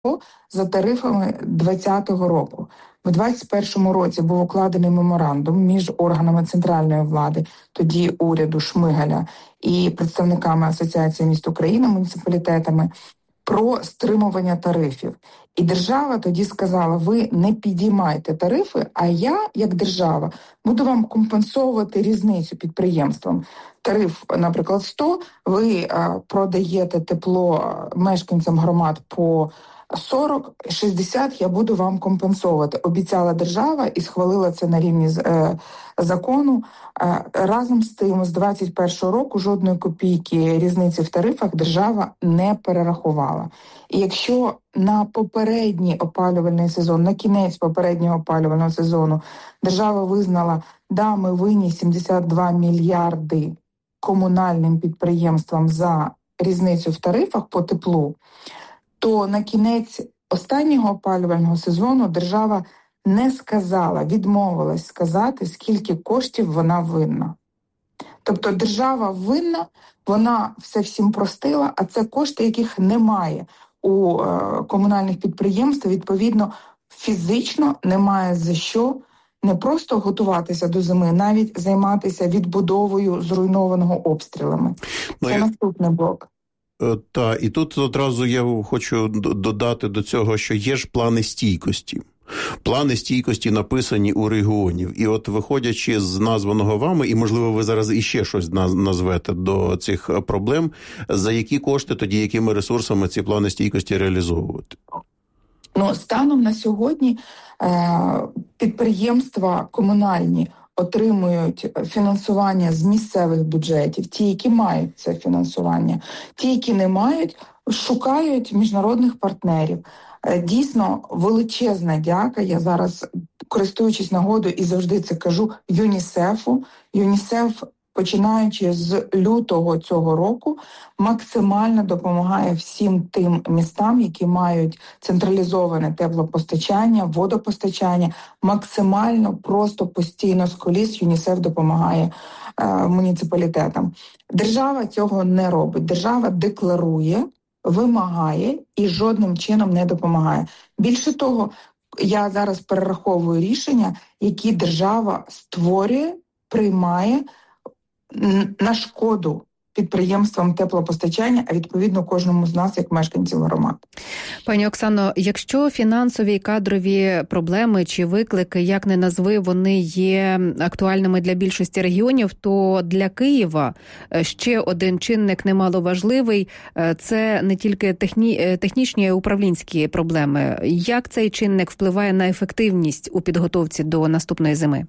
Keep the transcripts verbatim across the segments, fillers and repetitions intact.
за тарифами двадцятого року. В двадцять першому році був укладений меморандум між органами центральної влади, тоді уряду Шмигаля, і представниками Асоціації міст України, муніципалітетами, про стримування тарифів. І держава тоді сказала, ви не підіймайте тарифи, а я, як держава, буду вам компенсовувати різницю підприємствам. Тариф, наприклад, сто, ви а, продаєте тепло мешканцям громад по сорок, шістдесят я буду вам компенсовувати. Обіцяла держава і схвалила це на рівні е, закону. Е, разом з тим, з двадцять першого року жодної копійки різниці в тарифах держава не перерахувала. І якщо на попередній опалювальний сезон, на кінець попереднього опалювального сезону держава визнала, да, ми винні сімдесят два мільярди комунальним підприємствам за різницю в тарифах по теплу, то на кінець останнього опалювального сезону держава не сказала, відмовилась сказати, скільки коштів вона винна. Тобто держава винна, вона все всім простила, а це кошти, яких немає у е, комунальних підприємств, відповідно, фізично немає за що не просто готуватися до зими, навіть займатися відбудовою зруйнованого обстрілами. Ну, це я... наступний блок. Так, і тут одразу я хочу додати до цього, що є ж плани стійкості. Плани стійкості написані у регіонів. І от виходячи з названого вами, і, можливо, ви зараз іще щось назвете до цих проблем, за які кошти тоді, якими ресурсами ці плани стійкості реалізовувати? Ну, станом на сьогодні е- підприємства комунальні отримують фінансування з місцевих бюджетів, ті, які мають це фінансування. Ті, які не мають, шукають міжнародних партнерів. Дійсно, величезна дяка, я зараз, користуючись нагодою і завжди це кажу, ЮНІСЕФу. ЮНІСЕФ, починаючи з лютого цього року, максимально допомагає всім тим містам, які мають централізоване теплопостачання, водопостачання, максимально просто постійно з коліс ЮНІСЕФ допомагає е, муніципалітетам. Держава цього не робить. Держава декларує, вимагає і жодним чином не допомагає. Більше того, я зараз перераховую рішення, які держава створює, приймає на шкоду підприємствам теплопостачання, а відповідно кожному з нас, як мешканців громад. Пані Оксано, якщо фінансові і кадрові проблеми чи виклики, як не назви, вони є актуальними для більшості регіонів, то для Києва ще один чинник немало важливий – це не тільки техні... технічні, а й управлінські проблеми. Як цей чинник впливає на ефективність у підготовці до наступної зими?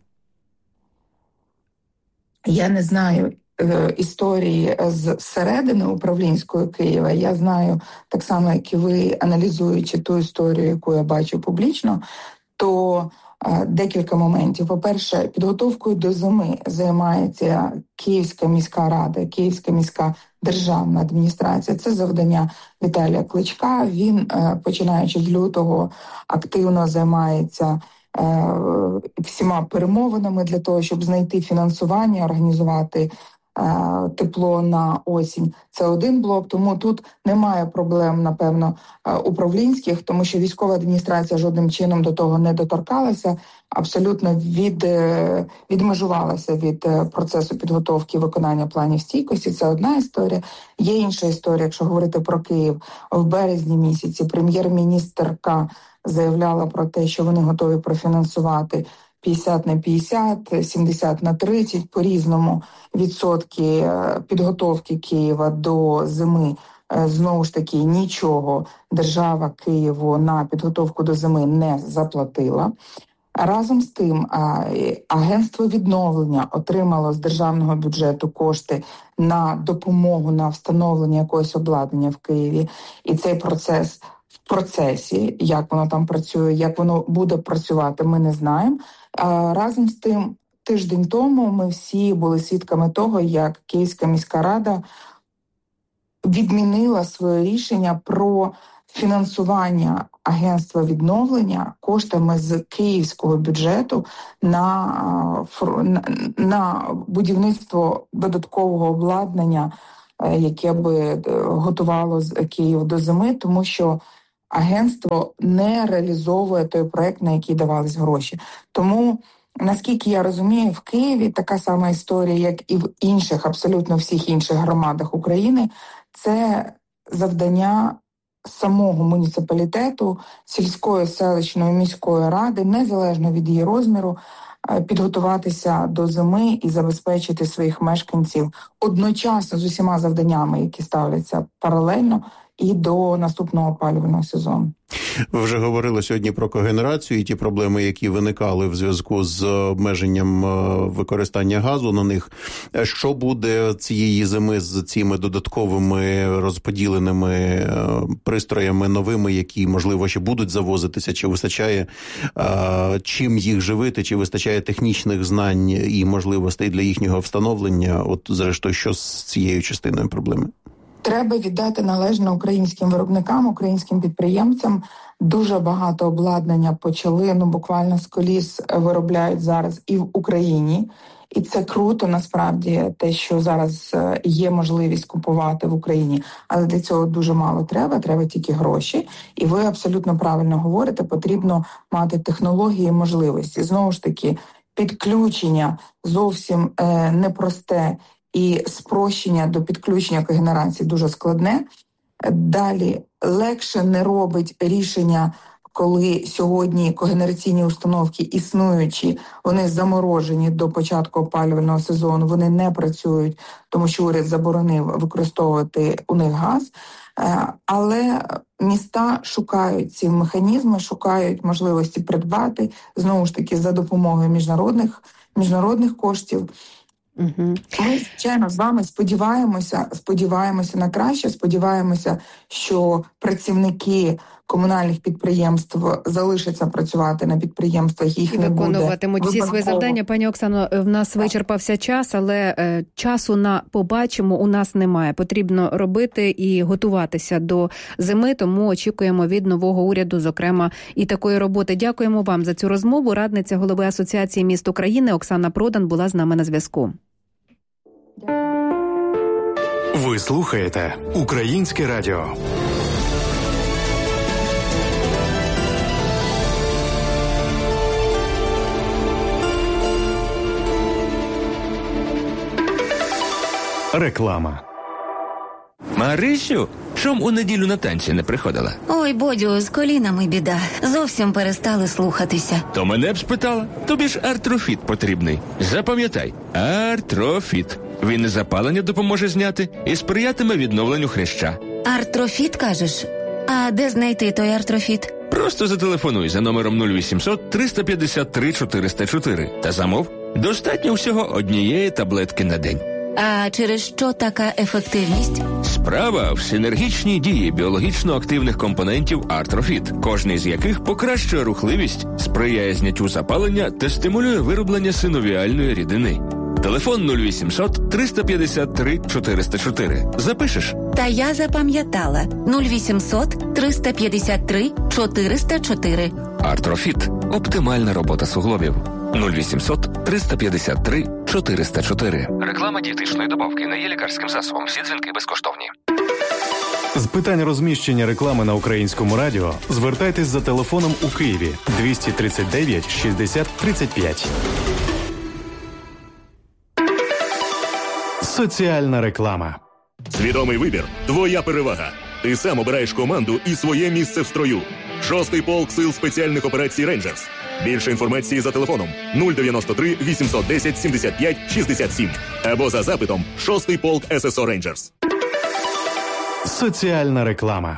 Я не знаю е, історії з середини управлінської Києва. Я знаю, так само, як і ви, аналізуючи ту історію, яку я бачу публічно, то е, декілька моментів. По-перше, підготовкою до зими займається Київська міська рада, Київська міська державна адміністрація. Це завдання Віталія Кличка. Він, е, починаючи з лютого, активно займається всіма перемовинами для того, щоб знайти фінансування, організувати е, тепло на осінь. Це один блок, тому тут немає проблем, напевно, управлінських, тому що військова адміністрація жодним чином до того не доторкалася, абсолютно від, відмежувалася від процесу підготовки і виконання планів стійкості. Це одна історія. Є інша історія, якщо говорити про Київ. В березні місяці прем'єр-міністерка заявляла про те, що вони готові профінансувати п'ятдесят на п'ятдесят, сімдесят на тридцять, по-різному відсотки підготовки Києва до зими. Знову ж таки, нічого держава Києву на підготовку до зими не заплатила. Разом з тим, агентство відновлення отримало з державного бюджету кошти на допомогу, на встановлення якогось обладнання в Києві. І цей процес в процесі, як воно там працює, як воно буде працювати, ми не знаємо. Разом з тим, тиждень тому ми всі були свідками того, як Київська міська рада відмінила своє рішення про фінансування агентства відновлення коштами з київського бюджету на, на будівництво додаткового обладнання, яке би готувало Київ до зими, тому що агентство не реалізовує той проект, на який давались гроші. Тому, наскільки я розумію, в Києві така сама історія, як і в інших, абсолютно всіх інших громадах України, це завдання самого муніципалітету, сільської, селищної, міської ради, незалежно від її розміру, підготуватися до зими і забезпечити своїх мешканців одночасно з усіма завданнями, які ставляться паралельно, і до наступного опалювального сезону. Ви вже говорили сьогодні про когенерацію і ті проблеми, які виникали в зв'язку з обмеженням використання газу на них. Що буде цієї зими з цими додатковими розподіленими пристроями новими, які, можливо, ще будуть завозитися? Чи вистачає чим їх живити? Чи вистачає технічних знань і можливостей для їхнього встановлення? От, зрештою, що з цією частиною проблеми? Треба віддати належне українським виробникам, українським підприємцям. Дуже багато обладнання почали, ну буквально з коліс виробляють зараз і в Україні. І це круто, насправді, те, що зараз є можливість купувати в Україні. Але для цього дуже мало треба, треба тільки гроші. І ви абсолютно правильно говорите, потрібно мати технології і можливості. Знову ж таки, підключення зовсім е, непросте. І спрощення до підключення когенерації дуже складне. Далі легше не робить рішення, коли сьогодні когенераційні установки існуючі, вони заморожені до початку опалювального сезону, вони не працюють, тому що уряд заборонив використовувати у них газ. Але міста шукають ці механізми, шукають можливості придбати, знову ж таки, за допомогою міжнародних, міжнародних коштів. Угу. Ми, звичайно, з вами сподіваємося, сподіваємося на краще, сподіваємося, що працівники комунальних підприємств залишаться працювати на підприємствах, їх не буде. Виконуватимуть всі свої завдання. Пані Оксано, в нас вичерпався час, але е, часу на побачимо у нас немає. Потрібно робити і готуватися до зими, тому очікуємо від нового уряду, зокрема, і такої роботи. Дякуємо вам за цю розмову. Радниця голови Асоціації міст України Оксана Продан була з нами на зв'язку. Ви слухаєте Українське радіо. Реклама. Марисю, чом у неділю на танці не приходила? Ой, Бодю, з колінами біда. Зовсім перестали слухатися. То мене б спитала. Тобі ж Артрофіт потрібний. Запам'ятай, Артрофіт. Він і запалення допоможе зняти, і сприятиме відновленню хряща. Артрофіт, кажеш? А де знайти той Артрофіт? Просто зателефонуй за номером нуль вісімсот триста п'ятдесят три чотириста чотири та замов. Достатньо всього однієї таблетки на день. А через що така ефективність? Справа в синергічній дії біологічно активних компонентів Артрофіт, кожний з яких покращує рухливість, сприяє зняттю запалення та стимулює вироблення синовіальної рідини. Телефон нуль вісімсот триста п'ятдесят три чотириста чотири. Запишеш? Та я запам'ятала. нуль вісімсот триста п'ятдесят три чотириста чотири. Артрофіт. Оптимальна робота суглобів. нуль вісімсот триста п'ятдесят три чотириста чотири. Реклама дієтичної добавки не є лікарським засобом. Всі дзвінки безкоштовні. З питань розміщення реклами на Українському радіо звертайтесь за телефоном у Києві двісті тридцять дев'ять шістдесят тридцять п'ять. Соціальна реклама. Свідомий вибір – твоя перевага. Ти сам обираєш команду і своє місце в строю. Шостий полк сил спеціальних операцій «Рейнджерс». Більше інформації за телефоном нуль дев'яносто три вісімсот десять сімдесят п'ять шістдесят сім або за запитом «Шостий полк ес ес о «Рейнджерс». Соціальна реклама.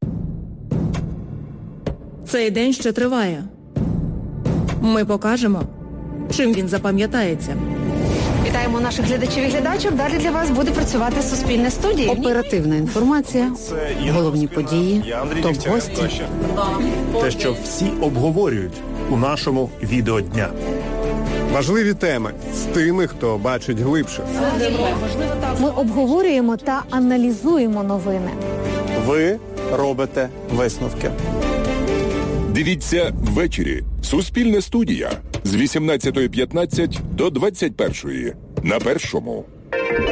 Цей день ще триває. Ми покажемо, чим він запам'ятається. Вітаємо наших глядачів і глядачів. Далі для вас буде працювати Суспільне студія. Оперативна інформація, головні події, топ-гості. Те, що всі обговорюють у нашому відеодня. Важливі теми з тими, хто бачить глибше. Ми обговорюємо та аналізуємо новини. Ви робите висновки. Дивіться ввечері. Суспільне студія з вісімнадцятої п'ятнадцять до двадцять першої на Першому.